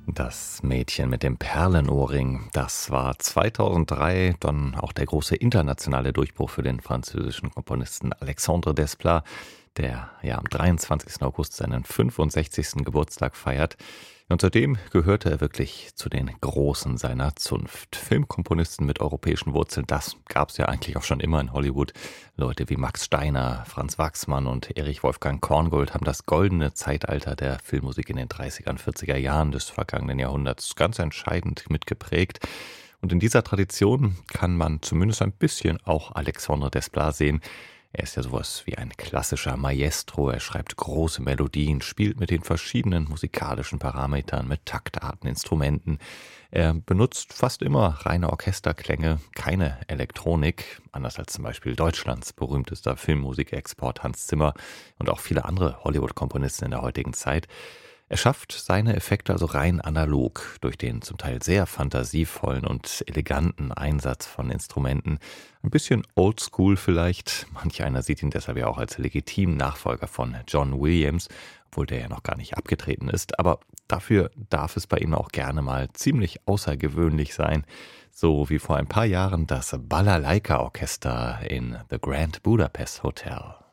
Das Mädchen mit dem Perlenohrring, das war 2003 dann auch der große internationale Durchbruch für den französischen Komponisten Alexandre Desplat, der ja am 23. August seinen 65. Geburtstag feiert. Und seitdem gehörte er wirklich zu den Großen seiner Zunft. Filmkomponisten mit europäischen Wurzeln, das gab es ja eigentlich auch schon immer in Hollywood. Leute wie Max Steiner, Franz Waxman und Erich Wolfgang Korngold haben das goldene Zeitalter der Filmmusik in den 30er und 40er Jahren des vergangenen Jahrhunderts ganz entscheidend mitgeprägt. Und in dieser Tradition kann man zumindest ein bisschen auch Alexandre Desplat sehen. Er ist ja sowas wie ein klassischer Maestro. Er schreibt große Melodien, spielt mit den verschiedenen musikalischen Parametern, mit Taktarten, Instrumenten. Er benutzt fast immer reine Orchesterklänge, keine Elektronik, anders als zum Beispiel Deutschlands berühmtester Filmmusikexport Hans Zimmer und auch viele andere Hollywood-Komponisten in der heutigen Zeit. Er schafft seine Effekte also rein analog durch den zum Teil sehr fantasievollen und eleganten Einsatz von Instrumenten. Ein bisschen oldschool vielleicht. Manch einer sieht ihn deshalb ja auch als legitimen Nachfolger von John Williams, obwohl der ja noch gar nicht abgetreten ist. Aber dafür darf es bei ihm auch gerne mal ziemlich außergewöhnlich sein. So wie vor ein paar Jahren das Balalaika-Orchester in The Grand Budapest Hotel.